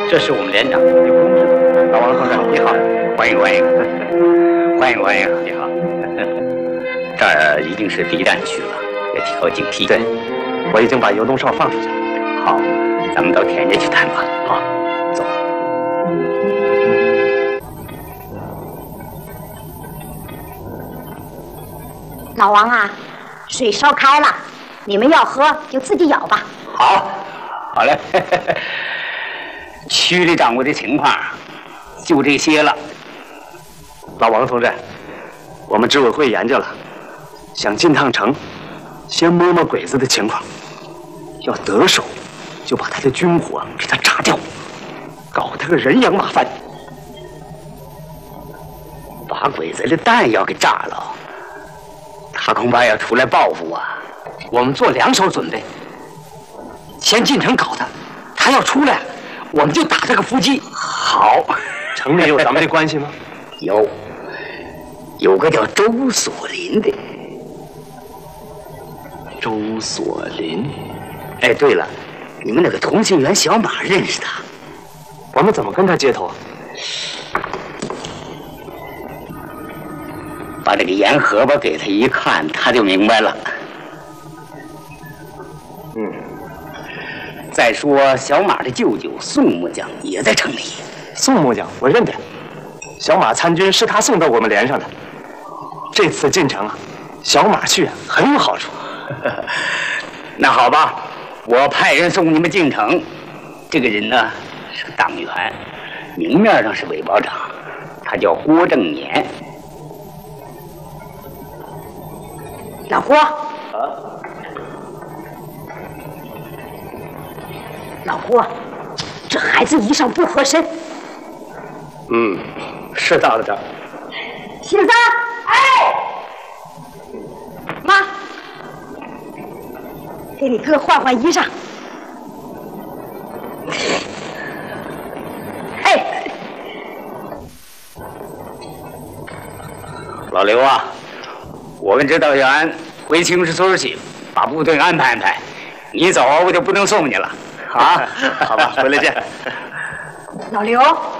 这是我们连长有通知。老王同志，你好，欢迎欢迎，欢迎欢迎，你好。这儿一定是敌占区了，要提高警惕。 对，我已经把游东少放出去了。 好，咱们到田家去谈吧。好，走。 老王啊，水烧开了，你们要喝就自己舀吧。 好，好嘞。区里掌握的情况就这些了。 老王同志，我们执委会研究了，想进趟城，先摸摸鬼子的情况，要得手就把他的军火给他炸掉，搞他个人仰马翻。 把鬼子的弹药给炸了，他恐怕要出来报复啊！ 我们做2手准备，先进城搞他，他要出来，我们就打这个伏击。 好， 城里有咱们的关系吗？ 有个叫周锁林的。 周锁林。 哎，对了，你们那个同心圆小马认识他？ 我们怎么跟他接头啊？ 把这个盐荷包给他一看，他就明白了。再说小马的舅舅宋木匠也在城里。 宋木匠我认得，小马参军是他送到我们连上的。这次进城啊，小马去很有好处。 那好吧，我派人送你们进城。这个人呢是个党员，明面上是伪保长，他叫郭正年。 老郭，老郭，这孩子衣裳不合身。 是到了这儿。 新三，妈，给你哥换换衣裳。 老刘啊，我跟指导员回青石村去，把部队安排安排。你走，我就不能送你了。啊， 好吧，回来见。 老刘。